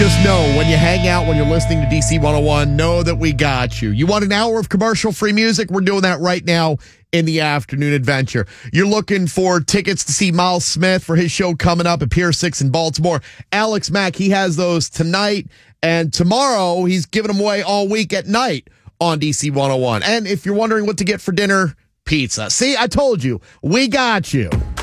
Just know when you hang out, when you're listening to DC 101, know that we got you. You want an hour of commercial-free music? We're doing that right now in the afternoon adventure. You're looking for tickets to see Miles Smith for his show coming up at Pier 6 in Baltimore. Alex Mack, he has those tonight, and tomorrow he's giving them away all week at night on DC 101. And if you're wondering what to get for dinner, pizza. See, I told you, we got you.